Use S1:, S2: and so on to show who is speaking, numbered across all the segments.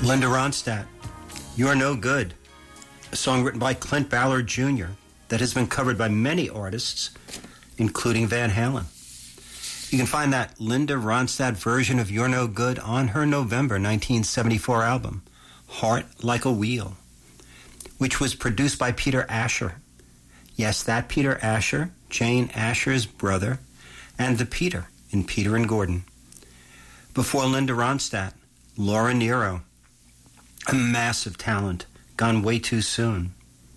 S1: Linda Ronstadt, You're No Good, a song written by Clint Ballard Jr. that has been covered by many artists, including Van Halen. You can find that Linda Ronstadt version of You're No Good on her November 1974 album, Heart Like a Wheel, which was produced by Peter Asher. Yes, that Peter Asher, Jane Asher's brother, and the Peter in Peter and Gordon. Before Linda Ronstadt, Laura Nyro, a massive talent, gone way too soon.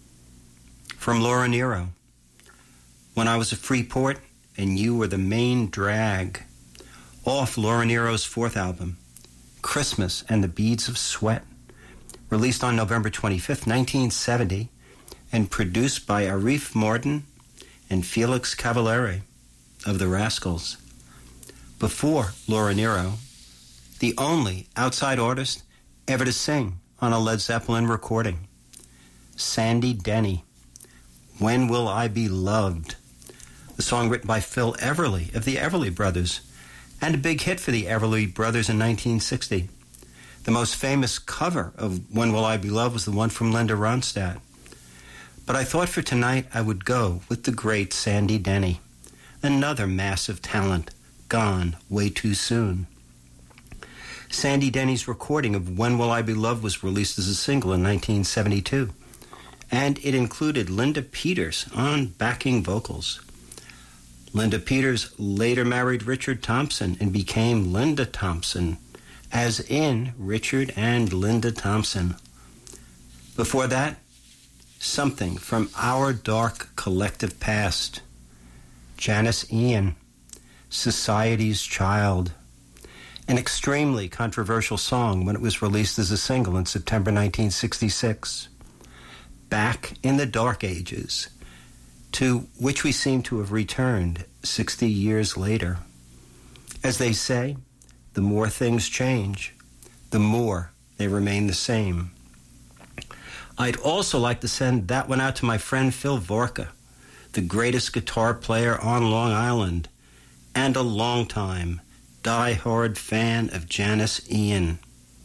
S1: From Laura Nyro, When I Was a Freeport and You Were the Main Drag, off Laura Nyro's fourth album, Christmas and the Beads of Sweat, released on November 25th, 1970, and produced by Arif Mardin and Felix Cavallari of the Rascals. Before Laura Nyro, the only outside artist ever to sing on a Led Zeppelin recording, Sandy Denny, When Will I Be Loved? The song written by Phil Everly of the Everly Brothers, and a big hit for the Everly Brothers in 1960. The most famous cover of When Will I Be Loved was the one from Linda Ronstadt. But I thought for tonight I would go with the great Sandy Denny, another massive talent, gone way too soon. Sandy Denny's recording of When Will I Be Loved was released as a single in 1972, and it included Linda Peters on backing vocals. Linda Peters later married Richard Thompson and became Linda Thompson, as in Richard and Linda Thompson. Before that, something from our dark collective past. Janis Ian, Society's Child, an extremely controversial song when it was released as a single in September 1966. Back in the Dark Ages, to which we seem to have returned 60 years later. As they say, the more things change, the more they remain the same. I'd also like to send that one out to my friend Phil Vorka, the greatest guitar player on Long Island, and a longtime, die-hard fan of Janis Ian.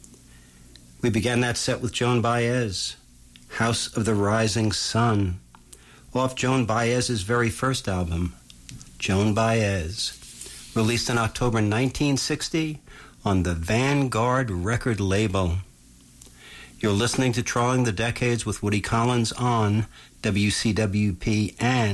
S1: We began that set with Joan Baez, House of the Rising Sun, off Joan Baez's very first album, Joan Baez, released in October 1960 on the Vanguard record label. You're listening to Trawling the Decades with Woody Collins on WCWP and